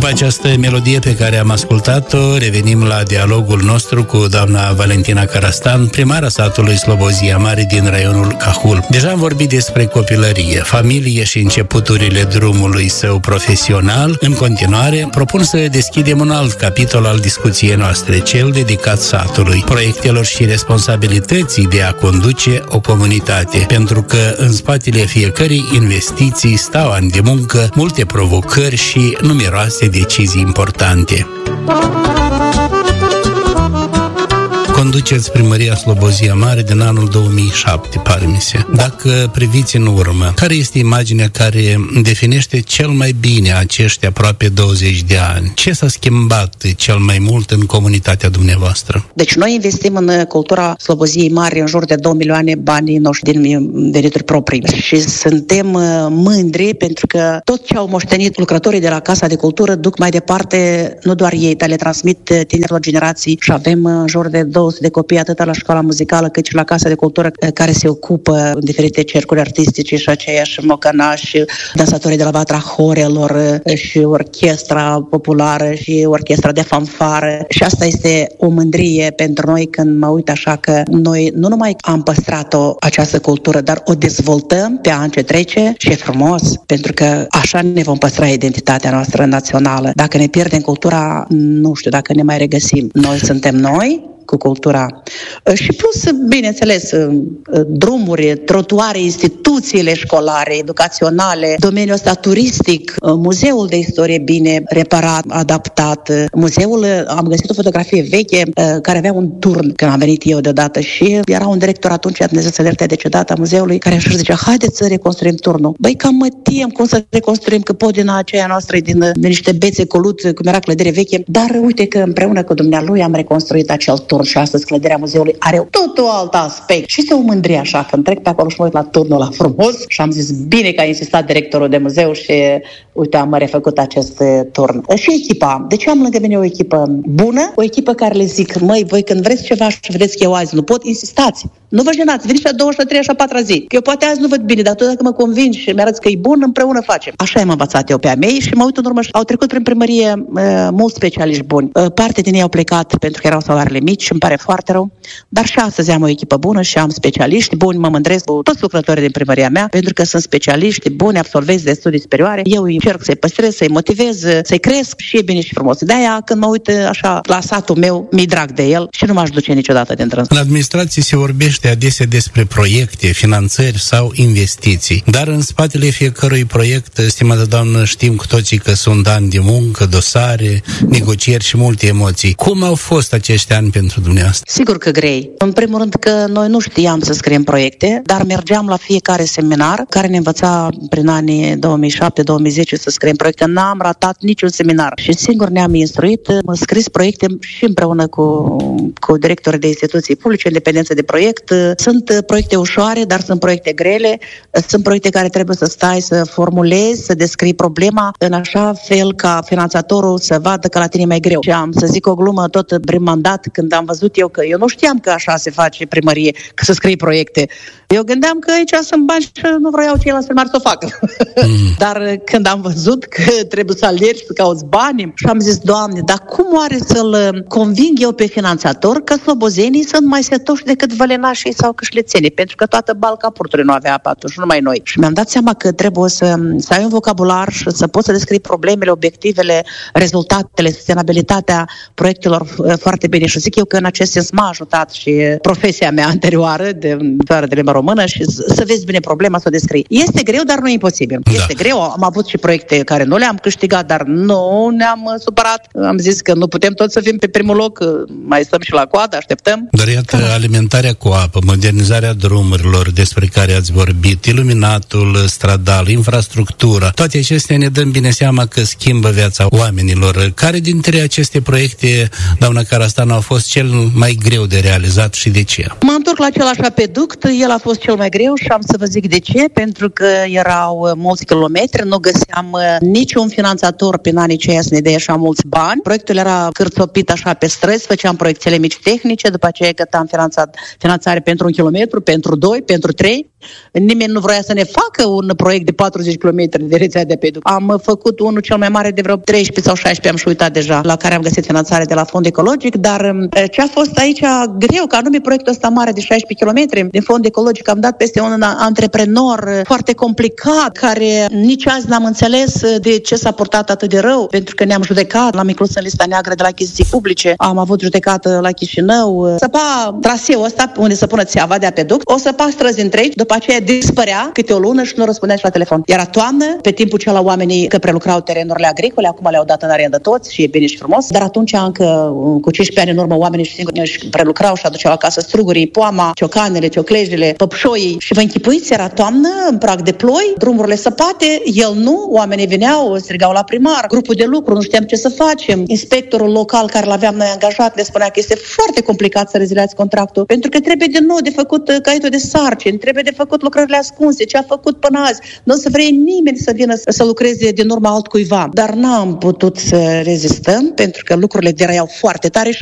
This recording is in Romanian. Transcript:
După această melodie pe care am ascultat-o, revenim la dialogul nostru cu doamna Valentina Carastan, primara satului Slobozia Mare din raionul Cahul. Deja am vorbit despre copilărie, familie și începuturile drumului său profesional. În continuare, propun să deschidem un alt capitol al discuției noastre, cel dedicat satului, proiectelor și responsabilității de a conduce o comunitate, pentru că în spatele fiecărei investiții stau ani de muncă, multe provocări și numeroase decizii importante. Conduceți primăria Slobozia Mare din anul 2007, pare mi se. Dacă priviți în urmă, care este imaginea care definește cel mai bine acești aproape 20 de ani? Ce s-a schimbat cel mai mult în comunitatea dumneavoastră? Deci noi investim în cultura Sloboziei Mari în jur de 2 milioane banii noștri din venituri proprii. Și suntem mândri pentru că tot ce au moștenit lucrătorii de la Casa de Cultură duc mai departe, nu doar ei, dar le transmit tinerilor generații și avem în jur de 200 de copii atât la școala muzicală cât și la Casa de Cultură care se ocupă în diferite cercuri artistice și aceiași mocănași, dansatorii de la Vatra Horelor și orchestra populară și orchestra de fanfară. Și asta este o mândrie pentru noi când mă uit așa că noi nu numai am păstrat-o această cultură, dar o dezvoltăm pe an ce trece și e frumos, pentru că așa ne vom păstra identitatea noastră națională. Dacă ne pierdem cultura, nu știu dacă ne mai regăsim. Noi suntem noi cu cultura. Și plus, bineînțeles, drumuri, trotuare, instituțiile școlare, educaționale, domeniul ăsta turistic, muzeul de istorie bine reparat, adaptat. Muzeul, am găsit o fotografie veche care avea un turn când am venit eu deodată și era un director atunci, Dumnezeu să le decedat, a muzeului, care își zicea, haideți să reconstruim turnul. Băi, cam mă tiem cum să reconstruim, că podina aceea noastră din niște bețe colut, cum era clădire veche, dar uite că împreună cu dumnealui am reconstruit acel turn și astăzi clădirea muzeului are totul alt aspect. Și este o mândrie așa, când trec pe acolo și mă uit la turnul ăla frumos și am zis bine că a insistat directorul de muzeu și uite, am refăcut acest turn. Și echipa. Deci am lângă mine o echipă bună, o echipă care le zic, măi, voi când vreți ceva și vedeți că eu azi nu pot, insistați. Nu vă jenați, veniți la 2, la 3, la 4 zi. Că eu poate azi nu văd bine, dar tu dacă mă convingi și mi-arăți că e bun, împreună facem. Așa am învățat eu pe a mei și mă uit în urmă și au trecut prin primărie mulți specialiști buni. Parte din ei au plecat pentru că erau salariile mici și îmi pare foarte rău, dar și astăzi am o echipă bună și am specialiști buni, mă mândresc cu toți lucrătorii din primăria mea, pentru că sunt specialiști buni, absolvenți de studii superioare. Eu încerc să-i păstrez, să-i motivez, să-i cresc și e bine și frumos. De-aia când mă uit așa la satul meu, mi-i drag de el și nu m-aș duce niciodată din trâns. În administrație se vorbește adesea despre proiecte, finanțări sau investiții, dar în spatele fiecărui proiect, stimată doamnă, știm cu toții că sunt ani de muncă, dosare, negocieri și multe emoții. Cum au fost acești ani pentru dumneavoastră? Sigur că grei. În primul rând că noi nu știam să scriem proiecte, dar mergeam la fiecare seminar care ne învăța prin anii 2007-2010 să scriem proiecte. N-am ratat niciun seminar și singur ne-am instruit. Am scris proiecte și împreună cu directorii de instituții publice, independență de proiect. Sunt proiecte ușoare, dar sunt proiecte grele. Sunt proiecte care trebuie să stai, să formulezi, să descrii problema în așa fel ca finanțatorul să vadă că la tine e mai greu. Și am să zic o glumă tot prin mandat, când am văzut eu că eu nu știam că așa se face primărie, că să scrii proiecte. Eu gândeam că aici sunt bani și nu vreau ceilalți primari să o facă. Dar când am văzut că trebuie să alergi, să cauți bani, și am zis, Doamne, dar cum oare să-l conving eu pe finanțator că slobozenii sunt mai setoși decât vălenașii sau câșlețenii, pentru că toată balca purtului nu avea apă atunci, nu numai noi. Și mi-am dat seama că trebuie să ai un vocabular și să poți să descrii problemele, obiectivele, rezultatele, sustenabilitatea proiectelor foarte bine. Și zic eu că în acest sens m-a ajutat și profesia mea anterioară de limba română și să vezi bine problema, să o descrii. Este greu, dar nu e imposibil. Da. Este greu. Am avut și proiecte care nu le-am câștigat, dar nu ne-am supărat. Am zis că nu putem toți să fim pe primul loc, mai stăm și la coadă, așteptăm. Dar iată, alimentarea cu apă, modernizarea drumurilor despre care ați vorbit, iluminatul stradal, infrastructura, toate acestea ne dăm bine seama că schimbă viața oamenilor. Care dintre aceste proiecte, doamna Carastan, au fost cel mai greu de realizat și de ce? Mă întorc la același apeduct, el a fost cel mai greu și am să vă zic de ce, pentru că erau mulți kilometri, nu găseam niciun finanțator prin anii aceia să ne dea așa mulți bani. Proiectul era cârțopit așa pe străzi, făceam proiectele mici tehnice, după aceea gătam finanțare pentru 1 kilometru, pentru 2, pentru 3 Nimeni nu vrea să ne facă un proiect de 40 km de rețea de peduc. Am făcut unul cel mai mare de vreo 13 sau 16, am și uitat deja, la care am găsit finanțare de la Fond Ecologic, dar ce a fost aici greu, că anume proiectul ăsta mare de 16 km din Fond Ecologic am dat peste un antreprenor foarte complicat, care nici azi n-am înțeles de ce s-a purtat atât de rău, pentru că ne-am judecat, l-am inclus în lista neagră de la achiziții publice, am avut judecată la Chișinău, săpa traseul ăsta unde să pună țeava de apeduct, o săpa străzi întregi, după aceea dispărea câte o lună și nu răspundea și la telefon. Era toamnă, pe timpul ce la oamenii că prelucrau terenurile agricole, acum le-au dat în arendă toți și e bine și frumos, dar atunci încă cu 15 ani în urmă oamenii își prelucrau și aduceau acasă strugurii, poama, ciocanele, cioclejele, păpșoii și vă închipuiți, era toamnă, în prag de ploi, drumurile săpate, el nu, oamenii veneau, strigau la primar, grupul de lucru, nu știam ce să facem. Inspectorul local care l-aveam noi angajat le spunea că este foarte complicat să reziliați contractul, pentru că trebuie din nou de făcut caietul de sarcini, trebuie de făcut lucrările ascunse, ce a făcut până azi. Nu o să vrei nimeni să vină să lucreze din urma altcuiva. Dar n-am putut să rezistăm, pentru că lucrurile deraiau foarte tare.